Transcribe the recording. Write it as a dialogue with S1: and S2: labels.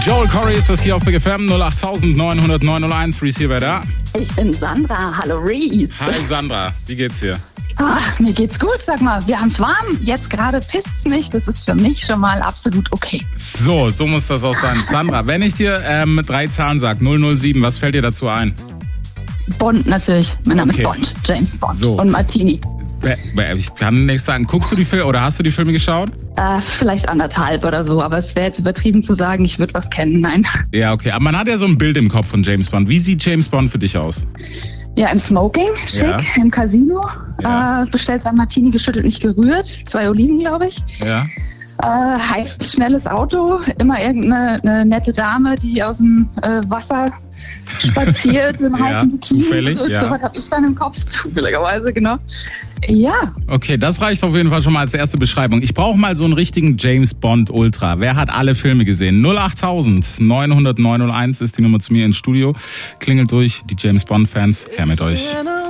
S1: Joel Corey ist das hier auf Big FM 08900 901. Reese hier, wer da?
S2: Ich bin Sandra. Hallo Reese.
S1: Hi Sandra, wie geht's dir?
S2: Mir geht's gut, sag mal. Wir haben's warm. Jetzt gerade pisst's nicht. Das ist für mich schon mal absolut okay.
S1: So muss das auch sein. Sandra, wenn ich dir 3 Zahlen sag, 007, was fällt dir dazu ein?
S2: Bond natürlich. Mein Name ist Bond. James Bond.
S1: So.
S2: Und Martini.
S1: Ich kann nichts sagen. Guckst du die Filme oder hast du die Filme geschaut?
S2: Vielleicht 1,5 oder so, aber es wäre jetzt übertrieben zu sagen, ich würde was kennen. Nein.
S1: Ja, okay. Aber man hat ja so ein Bild im Kopf von James Bond. Wie sieht James Bond für dich aus?
S2: Ja, im Smoking, schick,
S1: Ja.
S2: im Casino.
S1: Ja.
S2: Bestellt sein Martini geschüttelt, nicht gerührt. 2 Oliven, glaube ich.
S1: Ja.
S2: Heißes, schnelles Auto. Immer irgendeine nette Dame, die aus dem Wasser spaziert im
S1: Ja,
S2: heißen Bikini.
S1: zufällig,
S2: So
S1: ja.
S2: was habe ich dann im Kopf, zufälligerweise, genau. Ja,
S1: Okay, das reicht auf jeden Fall schon mal als erste Beschreibung. Ich brauche mal so einen richtigen James Bond Ultra. Wer hat alle Filme gesehen? 08900 901 ist die Nummer zu mir ins Studio. Klingelt durch, die James Bond Fans, her mit euch.